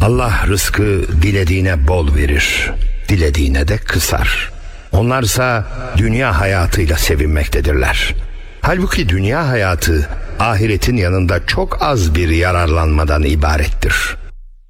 Allah rızkı dilediğine bol verir, dilediğine de kısar. Onlarsa dünya hayatıyla sevinmektedirler. Halbuki dünya hayatı ahiretin yanında çok az bir yararlanmadan ibarettir.